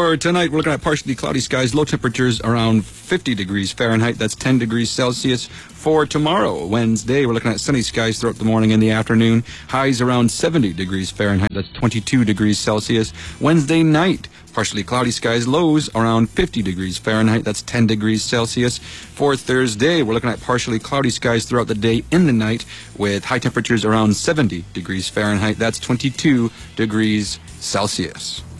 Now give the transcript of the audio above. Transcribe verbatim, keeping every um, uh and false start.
For tonight, we're looking at partially cloudy skies, low temperatures around fifty degrees Fahrenheit. That's ten degrees Celsius. For tomorrow, Wednesday, we're looking at sunny skies throughout the morning and the afternoon. Highs around seventy degrees Fahrenheit. That's twenty-two degrees Celsius. Wednesday night, partially cloudy skies, lows around fifty degrees Fahrenheit. That's ten degrees Celsius. For Thursday, we're looking at partially cloudy skies throughout the day and the night with high temperatures around seventy degrees Fahrenheit. That's twenty-two degrees Celsius.